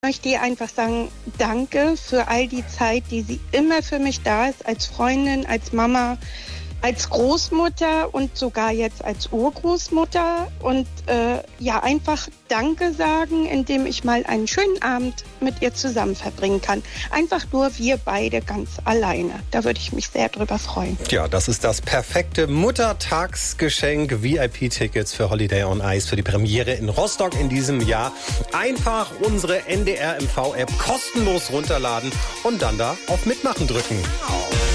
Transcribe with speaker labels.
Speaker 1: Ich möchte ihr einfach sagen, danke für all die Zeit, die sie immer für mich da ist, als Freundin, als Mama, als Großmutter und sogar jetzt als Urgroßmutter. Und einfach Danke sagen, indem ich mal einen schönen Abend mit ihr zusammen verbringen kann. Einfach nur wir beide ganz alleine. Da würde ich mich sehr drüber freuen.
Speaker 2: Ja, das ist das perfekte Muttertagsgeschenk. VIP-Tickets für Holiday on Ice für die Premiere in Rostock in diesem Jahr. Einfach unsere NDR MV-App kostenlos runterladen und dann da auf Mitmachen drücken.